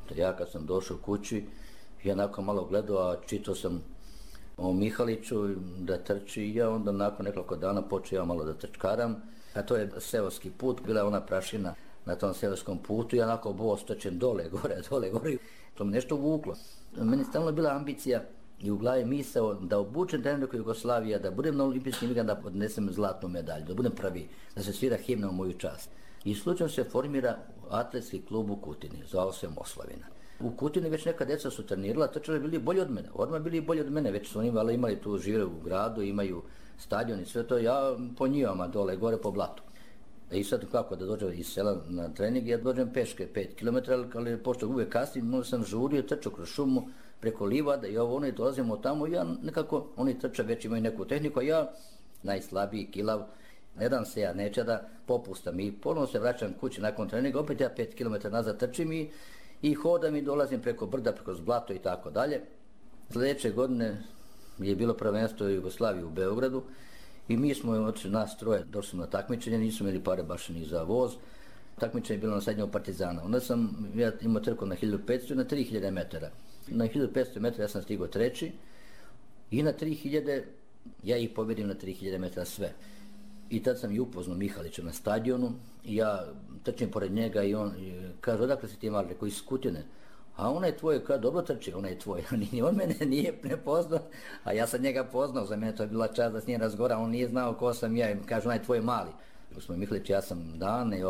Ja kad sam došao kući, ja nakon malo gledao, a čitao sam o Mihaliću da trči i ja onda nakon nekoliko dana počeo ja malo da trčkaram. A to je seoski put, bila je ona prašina na tom seoskom putu i onako bos trčem dole, gore. To me nešto vuklo. Meni stalno bila ambicija i u glavi misao da obučem treneru Jugoslavija, da budem na olimpijskim igrama, da podnesem zlatnu medalju, da budem prvi, da se svira himna u moju čast. I slučajno se formira atletski klub u Kutini, zvao se Moslavina. U Kutini već neka djeca su trenirala, trčali bili bolji od mene, odmah bili bolji od mene, već su oni imali tu, žive u gradu, imaju stadion i sve to, ja po njivama dole, gore po blatu. I sad kako da dođem iz sela na trening, ja dođem peške 5 km, ali pošto uvijek kasnim, možda sam žurio, trčao kroz šumu, preko livada i ono i dolazimo tamo i ja nekako, oni trče već imaju neku tehniku, a ja najslabiji, kilav, ne dam se ja, neće da popustam i ponovno se vraćam kući nakon treninga, opet ja 5 km nazad trčim i hodam i dolazim preko brda, preko blato i tako dalje. Sljedeće godine je bilo prvenstvo Jugoslavije u Beogradu i mi smo otišli nas troje, došli smo na takmičenje, nismo imali pare baš ni za voz. Takmičenje je bilo na Sadnjevu Partizana. Onda sam ja imao trku na 1500 i na 3000 metara. Na 1500 metara ja sam stigao treći i na 3000 ja ih pobjedim na 3000 metara sve. I tad sam i upoznao Mihalića na stadionu i ja trčim pored njega i on kaže, odakle si ti mali, rekao iz Kutine. A ona je tvoj, kada dobro trči, ona je tvoj. On mene nije prepoznao, a ja sam njega poznao, za mene to je bila čast da s njim razgovara, on nije znao ko sam ja, kaže, ona je tvoj mali. Gospodin Mihalić, ja sam Dane i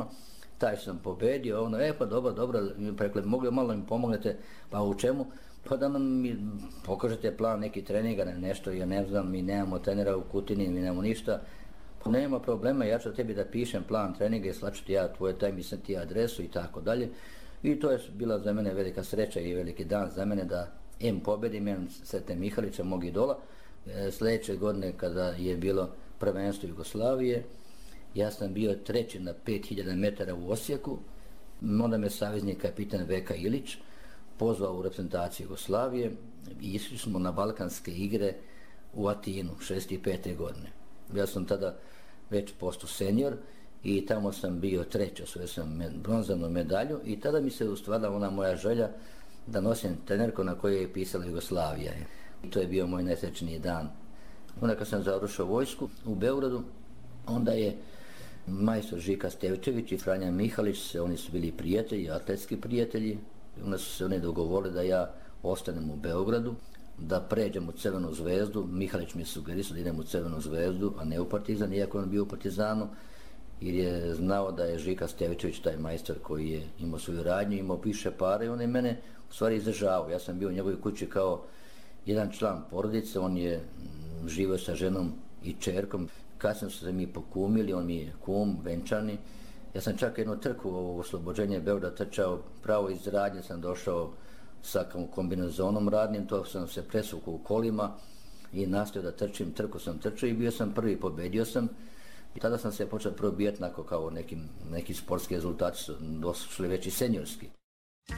taj što sam pobedio, pa dobro, rekli, mogli malo mi pomognete, pa u čemu? Pa da nam pokažete plan neki treninga, nešto, ja ne znam, mi nemamo trenera u Kutini, mi nemamo ništa. Nema problema, ja ću tebi da pišem plan treninga i slaču ti ja tvoje, daj mi sam ti adresu i tako dalje. I to je bila za mene velika sreća i veliki dan za mene da pobedim, Srete Mihalića, mog idola. Sljedeće godine kada je bilo prvenstvo Jugoslavije, ja sam bio treći na 5000 metara u Osijeku, onda me savezni kapitan Veka Ilić pozvao u reprezentaciju Jugoslavije i išli smo na Balkanske igre u Atinu 65. godine. Ja sam tada već postao senior i tamo sam bio treći, osvojio sam bronzanu medalju i tada mi se ustvarila ona moja želja da nosim trenerku na kojoj je pisala Jugoslavija. I to je bio moj najsrećniji dan. Onda kad sam završao vojsku u Beogradu, onda je majstor Žika Stevčević i Franja Mihalić, oni su bili prijatelji, atletski prijatelji, onda su se oni dogovorili da ja ostanem u Beogradu, da pređem u Crvenu zvezdu. Mihalić mi je sugerisao da idem u Crvenu zvezdu, a ne u Partizan, iako on bio u Partizanu, jer je znao da je Žika Stevčević taj majstor koji je imao svoju radnju, imao više pare i on je mene u stvari izdržavao. Ja sam bio u njegovoj kući kao jedan član porodice, on je živio sa ženom i čerkom. Kasnije su se mi pokumili, on mi je kum, venčani. Ja sam čak jednu trku u oslobođenje Beograda trčao, pravo iz radnje sam došao sa kombinazonom radnim, to sam se presvukao u kolima i nastavio da trčim, trku sam trčao i bio sam prvi, pobedio sam. I tada sam se počeo probijati kao neki sportski rezultati su došli već i seniorski.